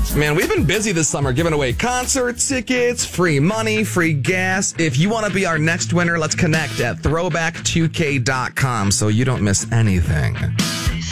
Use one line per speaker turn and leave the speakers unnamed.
Man, we've been busy this summer giving away concert tickets, free money, free gas. If you want to be our next winner, let's connect at throwback2k.com so you don't miss anything.